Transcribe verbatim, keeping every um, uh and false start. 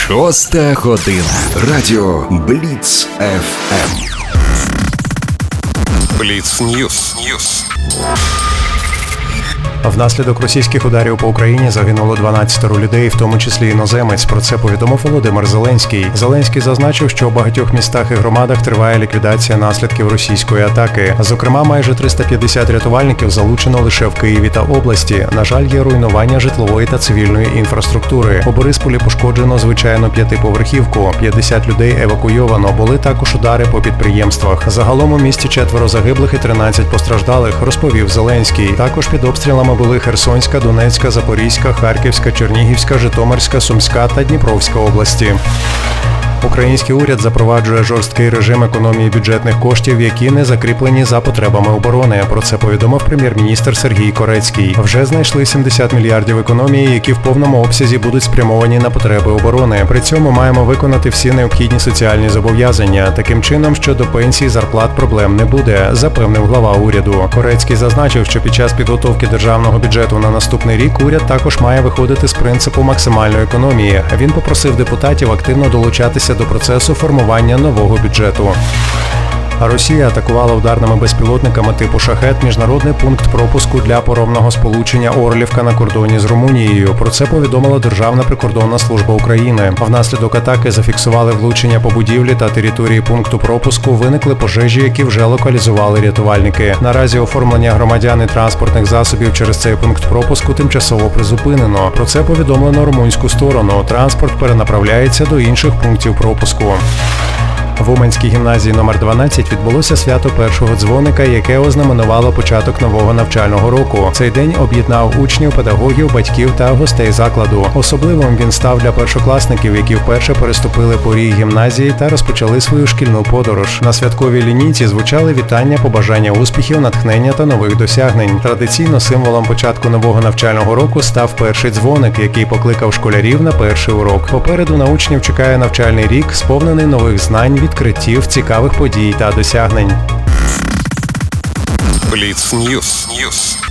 Шоста година. Радіо Бліц еф ем. Бліц Ньюс. Ньюс. Внаслідок російських ударів по Україні загинуло дванадцятеро людей, в тому числі іноземець. Про це повідомив Володимир Зеленський. Зеленський зазначив, що у багатьох містах і громадах триває ліквідація наслідків російської атаки. Зокрема, майже триста п'ятдесят рятувальників залучено лише в Києві та області. На жаль, є руйнування житлової та цивільної інфраструктури. У Борисполі пошкоджено звичайну п'ятиповерхівку. п'ятдесят людей евакуйовано. Були також удари по підприємствах. Загалом у місті четверо загиблих і тринадцять постраждалих, розповів Зеленський. Також під обстрілами були Херсонська, Донецька, Запорізька, Харківська, Чернігівська, Житомирська, Сумська та Дніпровська області. Український уряд запроваджує жорсткий режим економії бюджетних коштів, які не закріплені за потребами оборони. Про це повідомив прем'єр-міністр Сергій Корецький. Вже знайшли сімдесят мільярдів економії, які в повному обсязі будуть спрямовані на потреби оборони. При цьому маємо виконати всі необхідні соціальні зобов'язання. Таким чином, щодо пенсій, зарплат проблем не буде, запевнив глава уряду. Корецький зазначив, що під час підготовки державного бюджету на наступний рік уряд також має виходити з принципу максимальної економії. Він попросив депутатів активно долучатися до процесу формування нового бюджету. Росія атакувала ударними безпілотниками типу «Шахет» міжнародний пункт пропуску для паромного сполучення Орлівка на кордоні з Румунією. Про це повідомила Державна прикордонна служба України. Внаслідок атаки зафіксували влучення по будівлі та території пункту пропуску, виникли пожежі, які вже локалізували рятувальники. Наразі оформлення громадян і транспортних засобів через цей пункт пропуску тимчасово призупинено. Про це повідомлено румунську сторону. Транспорт перенаправляється до інших пунктів пропуску. В Уманській гімназії номер дванадцять відбулося свято першого дзвоника, яке ознаменувало початок нового навчального року. Цей день об'єднав учнів, педагогів, батьків та гостей закладу. Особливим він став для першокласників, які вперше переступили поріг гімназії та розпочали свою шкільну подорож. На святковій лінійці звучали вітання, побажання успіхів, натхнення та нових досягнень. Традиційно символом початку нового навчального року став перший дзвоник, який покликав школярів на перший урок. Попереду на учнів чекає навчальний рік, сповнений нових знань, відкриттів, цікавих подій та досягнень. Бліц Ньюс. Ньюс.